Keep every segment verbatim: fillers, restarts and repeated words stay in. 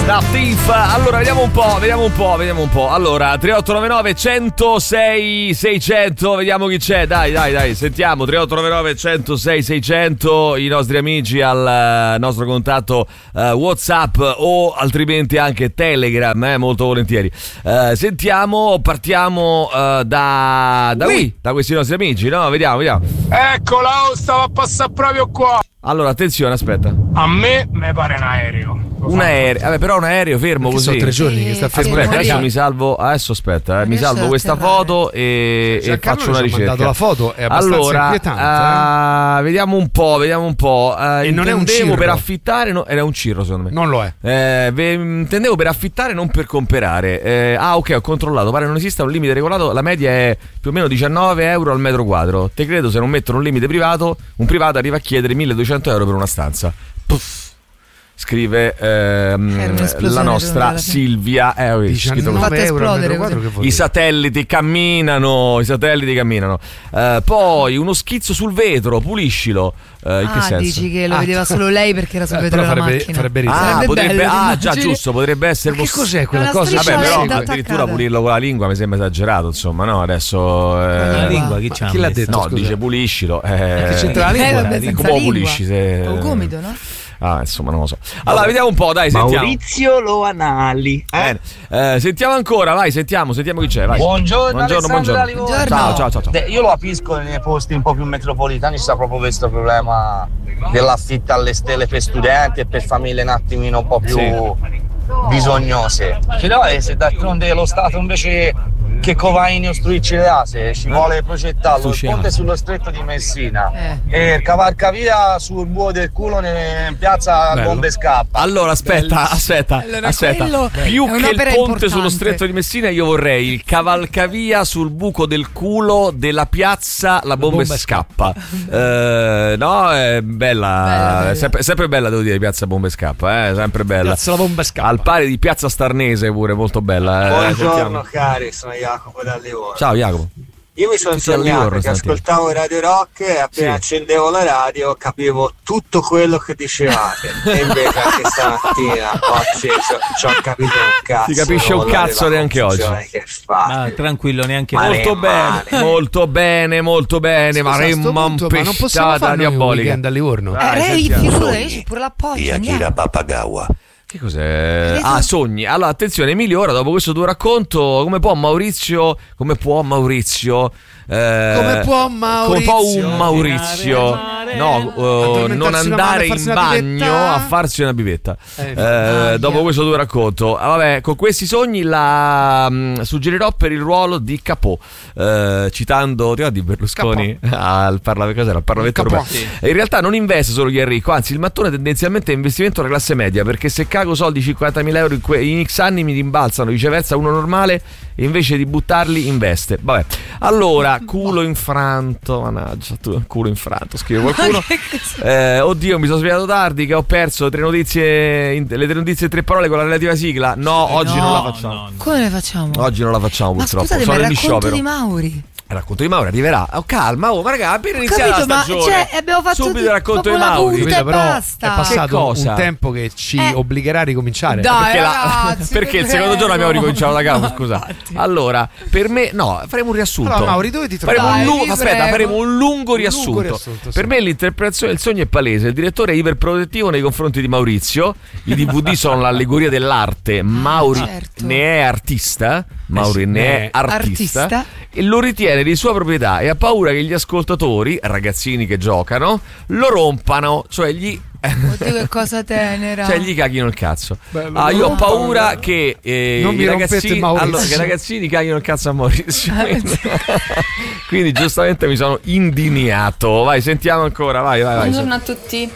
Da Thief. Allora vediamo un po', vediamo un po', vediamo un po'. Allora tre otto nove nove uno zero sei sei zero zero, vediamo chi c'è. Dai, dai, dai, sentiamo. Tre otto nove nove uno zero sei sei zero zero, i nostri amici al nostro contatto uh, WhatsApp o altrimenti anche Telegram, eh, molto volentieri. Uh, sentiamo, partiamo uh, da da qui, da questi nostri amici, no? Vediamo, vediamo. Eccola, stava a passare proprio qua. Allora, attenzione, aspetta. A me mi pare un aereo. Un aereo, vabbè, però un aereo fermo così. Sono tre giorni che sta fermo. Aspetta, adesso mi salvo. Adesso aspetta, eh, mi salvo questa foto e, e faccio una ricerca. Ho mandato la foto, è abbastanza allora, inquietante. Uh, vediamo un po', vediamo un po'. Uh, e non è un cirro. Per cirro. affittare, no, era un cirro secondo me. Non lo è. Eh, ve, intendevo per affittare, non per comprare. Eh, ah, ok, ho controllato. Pare non esista un limite regolato. La media è più o meno diciannove euro al metro quadro. Te credo, se non mettono un limite privato, un privato arriva a chiedere milleduecento euro per una stanza. Puff. Scrive ehm, la nostra Silvia, eh, diciannove euro al metro quadro, che vuol i dire? satelliti camminano, i satelliti camminano. Uh, poi uno schizzo sul vetro, puliscilo. Uh, in ah, che senso? Dici che lo ah, vedeva solo lei perché era sul vetro della farebbe, macchina. Farebbe ah, sarebbe potrebbe, bello, ah già immagini. giusto, potrebbe essere. Ma che cos'è quella cosa? Vabbè, però attaccata. addirittura pulirlo con la lingua mi sembra esagerato, insomma, no? Adesso eh, la lingua chi, chi l'ha detto? No, scusa? dice puliscilo. Eh, che c'entra la lingua? Eh, vabbè, senza come lo lingua. pulisci se O gomito, no? Ah, insomma, non lo so. Allora, vediamo un po', dai, sentiamo. Maurizio Loanali. Eh? Eh, sentiamo ancora, vai, sentiamo, sentiamo chi c'è, vai. Buongiorno, buongiorno, buongiorno. Buongiorno. Ciao, ciao, ciao, ciao. Io lo capisco nei posti un po' più metropolitani, sta proprio questo problema dell'affitto alle stelle per studenti e per famiglie un attimino un po' più Sì. bisognose. Però eh, se d'altronde lo Stato invece che Covaini ostruisce le ase, ci vuole progettarlo il ponte sullo stretto di Messina Eh. e cavalca via sul buo del culo in piazza Bello. Bombe Scappa. Allora, aspetta, aspetta, Allora, aspetta. quello Più è che il un'opera ponte importante. sullo stretto di Messina, io vorrei il cavalcavia sul buco del culo della piazza La Bomba, Bomba Scappa. Eh, no, è bella, Bella, bella. Sempre, sempre bella, devo dire, piazza Bomba Scappa, eh, sempre bella. Piazza La Bomba Scappa. Al pari di piazza Starnese pure, molto bella. Eh. Buongiorno Sentiamo. cari, sono Jacopo da Livorno. Ciao Jacopo. Io mi sono Tutti a sognato Livorno che stamattina. ascoltavo Radio Rock e appena Sì. accendevo la radio capivo tutto quello che dicevate e invece anche stamattina ho acceso, ci ho capito un cazzo. Si capisce un non voglio cazzo la neanche oggi. confusione Che fa. Ah, tranquillo, neanche Ma Molto ne bene, male. molto bene, molto bene. Ma Scusa, a sto remma un punto, ma non possiamo pestata fare noi un diabolica. weekend a Livorno? Dai, Eh, lei sentiamo. figura, io c'ho pure l'appoggio. andiamo. Papagawa. Che cos'è? Ah, sogni. Allora, attenzione, Emilio, ora dopo questo tuo racconto, come può Maurizio, come può Maurizio, eh, Come può come può Maurizio un Maurizio, no, eh, non addormentarsi una andare mano e in farsi una bagno bivetta? a farsi una bivetta. Eh, Eh, ah, dopo via. questo tuo racconto, ah, vabbè, con questi sogni la mh, suggerirò per il ruolo di Capò, eh, citando, ti ricordi Berlusconi al Parlamento, cos'era? Al Parlamento Capò. europeo. E in realtà non investe solo chi è ricco, anzi il mattone tendenzialmente è investimento della classe media, perché se cago soldi cinquantamila euro in, que- in X anni mi rimbalzano, viceversa uno normale invece di buttarli investe. Vabbè, allora culo infranto, mannaggia tu, culo infranto, scrive qualcuno. Eh, oddio, mi sono svegliato tardi che ho perso tre notizie in- le tre notizie in tre parole con la relativa sigla. No, oggi no, non la facciamo. no, no. Come le facciamo? Oggi non la facciamo Ma purtroppo. scusate, ma Sono il in racconto sciopero. di Mauri. Il racconto di Mauri arriverà. Oh, calma, oh, ma raga, appena Ho iniziata capito, la ma stagione. cioè, abbiamo fatto subito tu- il racconto di proprio la Mauri. punta. Capito, però basta. è passato Che cosa? un tempo che ci Eh. obbligherà a ricominciare. Dai, Perché, la- ragazzi, perché il che secondo giorno abbiamo bello. ricominciato da capo, No, scusa. infatti. Allora, per me no, faremo un riassunto. Allora, Mauri, dove ti trovi? Faremo un Dai, lungo, vi aspetta, prego. faremo un lungo Un lungo riassunto. riassunto, sì. Per me l'interpretazione del sogno è palese. Il direttore è iperprotettivo nei confronti di Maurizio. I D V D sono l'allegoria dell'arte. Mauri certo. ne è artista. Mauri sì, ne ne è è artista, artista. e lo ritiene di sua proprietà e ha paura che gli ascoltatori, ragazzini che giocano, lo rompano, cioè gli Oddio, che cosa tenera. cioè gli cachino il cazzo. Bello, Ah, io ho bello. paura che eh, Non i mi rompete ragazzini, Maurizio. allora, che i ragazzini cachino il cazzo a Maurizio. Quindi, quindi giustamente mi sono indignato. Vai, sentiamo ancora, vai, vai, vai. Buongiorno a tutti.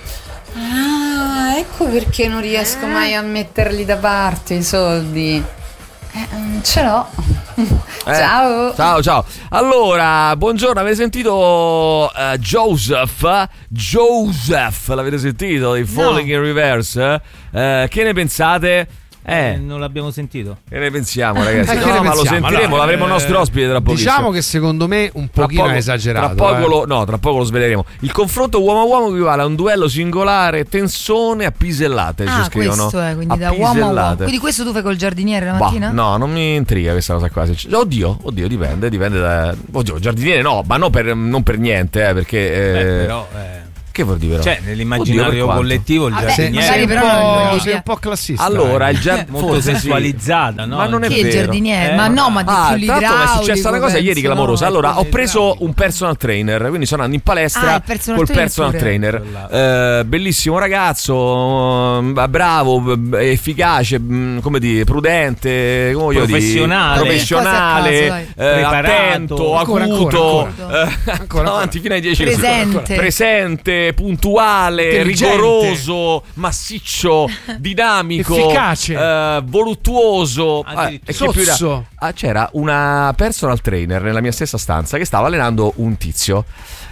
Ah, ecco perché non riesco mai a metterli da parte i soldi. Eh, mm, ce l'ho. Eh, Ciao. Ciao, ciao. Allora, buongiorno, avete sentito eh, Joseph? Joseph, l'avete sentito? Di Falling in Reverse? Eh, che ne pensate? Eh. Non l'abbiamo sentito. Che ne pensiamo, ragazzi? Eh, No, che ne ma lo pensiamo? sentiremo, Allora, l'avremo il nostro eh, ospite tra pochissimo. Diciamo che secondo me un Tra pochino poco- è esagerato. Tra poco eh. lo, no, tra poco lo sveleremo. Il confronto uomo a uomo equivale a un duello singolare, tensone a pisellate. ci Ah, scrivono. questo è, quindi A da uomo a uomo. pisellate. Quindi questo tu fai col giardiniere la Bah, mattina? no, non mi intriga questa cosa qua. Se- Oddio, oddio, dipende, dipende da. Oddio, giardiniere no, ma non per, non per niente, eh, perché. Beh, eh, però, eh, Che vuol dire? Però? cioè, nell'immaginario Oddio, per quanto? collettivo il Vabbè, giardiniere magari Sei però un non po', lo sei dia. un po' classista. Allora, eh. il già molto forse sì. sensualizzata, no? Ma non è Chi è il vero. giardiniere? Eh, Ma no, ma di Ah, più tra l'altro mi è l'idraulico. successa una cosa penso, ieri clamorosa. no? Allora, ho preso idraulico. un personal trainer, quindi sono andando in palestra Ah, il personal col trainer personal pure. trainer. Eh, bellissimo ragazzo, eh, bravo, b- efficace, mh, come dire, prudente, come voglio dire, Professionale. professionale, Cose a caso, eh, Preparato. attento, Ancora, acuto, ancora, eh, Ancora, avanti fino ai dieci Presente. presente, puntuale, Intelligente. rigoroso, massiccio, dinamico, Efficace. eh, voluttuoso, eh, Addirittura. e che più era- Sozzo. Ah, c'era una personal trainer nella mia stessa stanza che stava allenando un tizio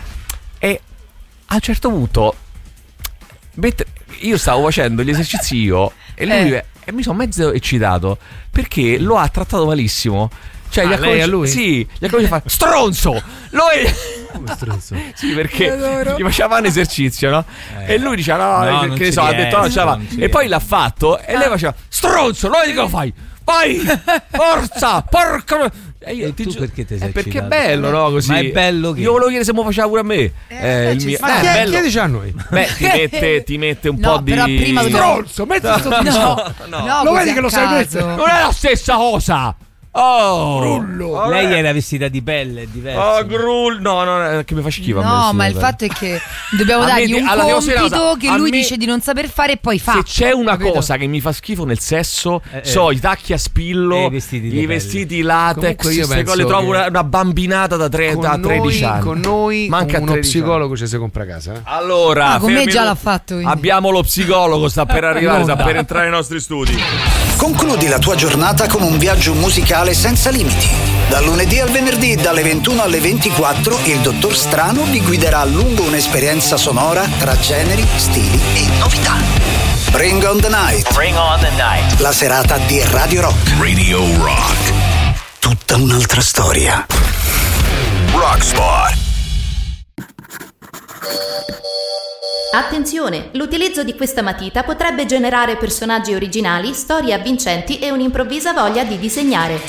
e a un certo punto mentre io stavo facendo gli esercizi io e lui Eh. e mi sono mezzo eccitato perché lo ha trattato malissimo. Cioè, Ah, gli ha lei cominci- a lui? Sì, gli ha cominciato a fare stronzo! Lui Come stronzo? sì, perché Adoro. gli faceva un esercizio, no? Eh. E lui diceva no, No, che non ne ci so, ha detto no, riesco, ce la fa. non ci E poi riesco. l'ha fatto e lei faceva stronzo, non che lo fai. Vai! Forza! Porca! E io E ti tu gio- perché ti eh, sei perché è eccitato? bello, no? Così. Ma è bello che- Io volevo chiedere se me lo faceva pure a me. Eh, il ci mio- sta. Ma eh, chi è è- bello. chiedici a noi. Beh, ti mette, ti mette un No, po' di. però prima dobbiamo- Stronzo, metti sto No, disco. no, no. No, Lo così vedi a che lo sai caso. mettere? Non è la stessa cosa. Oh, Rullo. Lei era vestita di pelle, è diverso. Oh, grull. No, no, che mi fa schifo. a me No, questi ma il belli. fatto è che dobbiamo A me dargli di- un allora, devo dire una compito cosa, che a lui me- dice di non saper fare e poi fa. Se c'è una capito? cosa che mi fa schifo nel sesso, Eh, eh. so i tacchi a spillo, E i vestiti di i pelle. vestiti latex, Comunque io queste penso cose le trovo che una, una bambinata da, tre, Con da tredici noi, anni. con noi Manca uno tredici psicologo ci si compra a casa. eh. Allora, Ah, con me fermi già tu- l'ha fatto, quindi. Abbiamo lo psicologo, sta per arrivare, sta No, per dai. entrare nei nostri studi. Concludi la tua giornata con un viaggio musicale senza limiti. Dal lunedì al venerdì, dalle ventuno alle ventiquattro, il dottor Strano vi guiderà lungo un'esperienza sonora tra generi, stili e novità. Bring on the night. Bring on the night. La serata di Radio Rock. Radio Rock. Tutta un'altra storia. Rock Spot. Attenzione, l'utilizzo di questa matita potrebbe generare personaggi originali, storie avvincenti e un'improvvisa voglia di disegnare.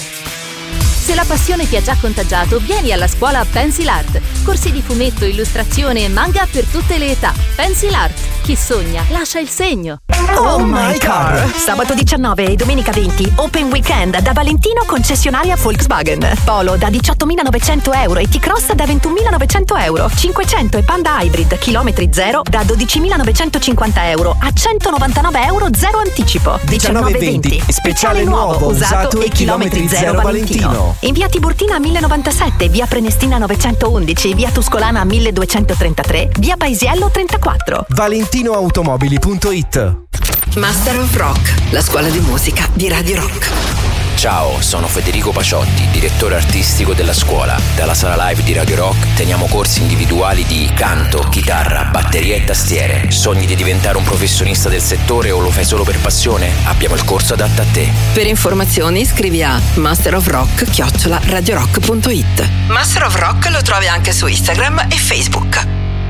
Se la passione ti ha già contagiato, vieni alla scuola Pencil Art. Corsi di fumetto, illustrazione e manga per tutte le età. Pencil Art. Chi sogna, lascia il segno. Oh my car! Sabato diciannove e domenica venti, Open Weekend da Valentino concessionaria Volkswagen. Polo da diciottomilanovecento euro e T-Cross da ventunomilanovecento euro. cinquecento e Panda Hybrid chilometri zero da dodicimilanovecentocinquanta euro a centonovantanove euro zero anticipo. diciannove e venti, speciale nuovo, usato e chilometri zero Valentino. In via Tiburtina millenovantasette, via Prenestina novecentoundici, via Tuscolana milleduecentotrentatré, via Paisiello trentaquattro. valentino automobili punto it. Master of Rock, la scuola di musica di Radio Rock. Ciao, sono Federico Paciotti, direttore artistico della scuola. Dalla sala live di Radio Rock teniamo corsi individuali di canto, chitarra, batteria e tastiere. Sogni di diventare un professionista del settore o lo fai solo per passione? Abbiamo il corso adatto a te. Per informazioni scrivi a master of rock chiocciola radiorock punto it. Master of Rock lo trovi anche su Instagram e Facebook.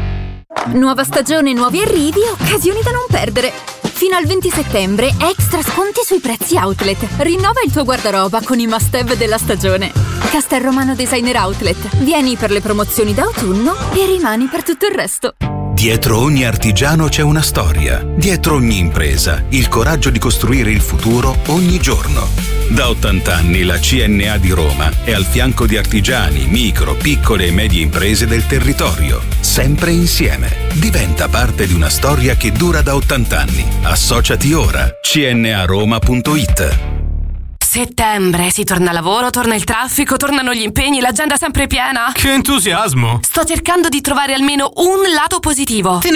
Nuova stagione, nuovi arrivi, occasioni da non perdere. Fino al venti settembre, extra sconti sui prezzi outlet. Rinnova il tuo guardaroba con i must-have della stagione. Castelromano Designer Outlet. Vieni per le promozioni d'autunno e rimani per tutto il resto. Dietro ogni artigiano c'è una storia. Dietro ogni impresa, il coraggio di costruire il futuro ogni giorno. Da ottanta anni la C N A di Roma è al fianco di artigiani, micro, piccole e medie imprese del territorio. Sempre insieme. Diventa parte di una storia che dura da ottanta anni. Associati ora. C N A Roma punto it. Settembre, si torna a lavoro, torna il traffico, tornano gli impegni, l'agenda sempre piena. Che entusiasmo! Sto cercando di trovare almeno un lato positivo. Te ne